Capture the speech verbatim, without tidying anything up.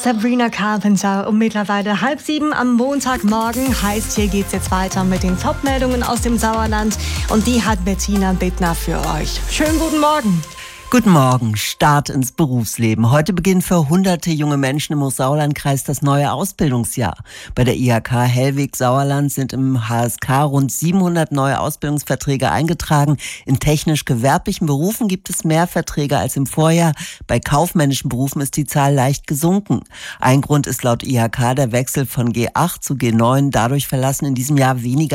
Sabrina Carpenter um mittlerweile halb sieben am Montagmorgen. Heißt, hier geht's jetzt weiter mit den Top-Meldungen aus dem Sauerland. Und die hat Bettina Bittner für euch. Schönen guten Morgen. Guten Morgen, Start ins Berufsleben. Heute beginnt für hunderte junge Menschen im Hochsauerlandkreis das neue Ausbildungsjahr. Bei der I H K Hellweg Sauerland sind im H S K rund siebenhundert neue Ausbildungsverträge eingetragen. In technisch-gewerblichen Berufen gibt es mehr Verträge als im Vorjahr. Bei kaufmännischen Berufen ist die Zahl leicht gesunken. Ein Grund ist laut I H K der Wechsel von G acht zu G neun. Dadurch verlassen in diesem Jahr weniger